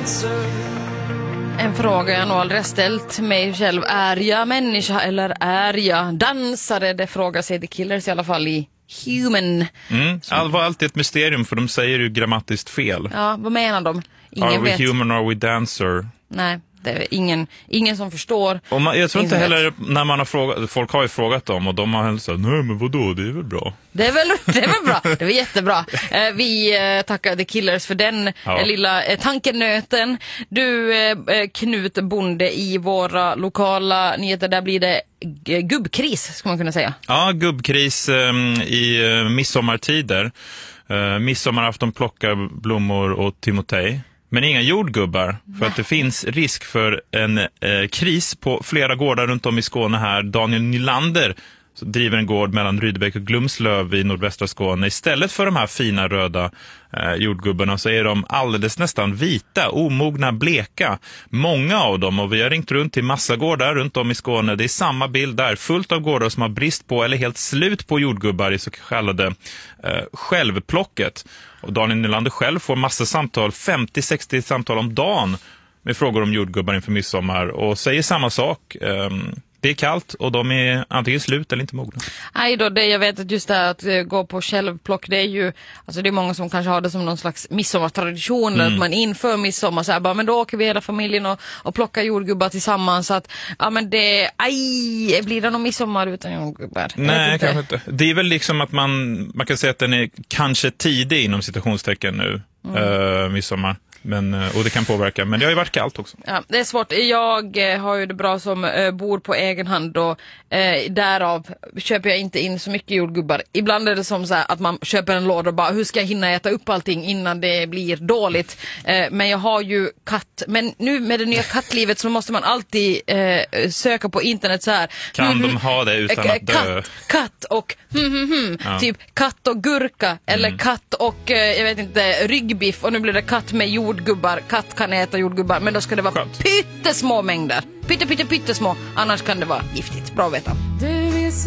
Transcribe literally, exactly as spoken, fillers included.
En fråga jag nog aldrig ställt mig själv. Är jag människa eller är jag dansare? Det frågar sig The Killers i alla fall i Human. Mm. All var alltid ett mysterium, för de säger ju grammatiskt fel. Ja, vad menar de? Ingen are we vet. human, are we dancer? Nej, det är ingen, ingen som förstår. Och man, jag tror inte ingen heller vet. när man har frågat, folk har ju frågat dem och de har heller sagt, nej men vadå, det är väl bra. Det är väl, det är väl bra, det var jättebra. Eh, vi eh, tackar The Killers för den Ja. eh, lilla eh, tankenöten. Du, eh, Knut Bonde, i våra lokala nyheter, där blir det g- gubbkris, ska man kunna säga. Ja, gubbkris eh, i eh, midsommartider. Eh, midsommarafton plockar blommor och Timotej. Men inga jordgubbar, för att det finns risk för en eh, kris på flera gårdar runt om i Skåne här. Daniel Nylander driver en gård mellan Rydebäck och Glumslöv i nordvästra Skåne. Istället för de här fina röda eh, jordgubbarna så är de alldeles nästan vita, omogna, bleka. Många av dem, och vi har ringt runt till massa gårdar runt om i Skåne. Det är samma bild där, fullt av gårdar som har brist på eller helt slut på jordgubbar i så kallade eh, självplocket. Och Daniel Nylander själv får massa samtal, femtio till sextio samtal om dagen med frågor om jordgubbar inför midsommar, och säger samma sak. Um, det är kallt och de är antingen slut eller inte mogna. Nej då, det jag vet att just det här att uh, gå på självplock, det är ju, alltså det är många som kanske har det som någon slags midsommartradition, mm. att man inför midsommar så här, bara, men då åker vi hela familjen och, och plockar jordgubbar tillsammans, så att, ja men det, aj, blir det någon midsommar utan jordgubbar? Nej, inte. kanske inte. Det är väl liksom att man, man kan säga att den är kanske tidig inom citationstecken nu, mm. uh, midsommar. Men, och det kan påverka, men det har ju varit kallt också. Ja, det är svårt. Jag eh, har ju det bra som eh, bor på egen hand, och eh, därav köper jag inte in så mycket jordgubbar. Ibland är det som så här att man köper en låda och bara, hur ska jag hinna äta upp allting innan det blir dåligt? Eh, men jag har ju katt. Men nu med det nya kattlivet så måste man alltid eh, söka på internet så här. Kan mm, de ha det utan äh, att dö? Katt, katt och hmm, hmm, hmm. Ja. Typ katt och gurka, eller mm. katt och eh, jag vet inte, ryggbiff, och nu blir det katt med jord jordgubbar. Katt kan äta jordgubbar, men då ska det vara pyttesmå mängder. Pytte, pytte, pyttesmå. Annars kan det vara giftigt. Bra att veta. Du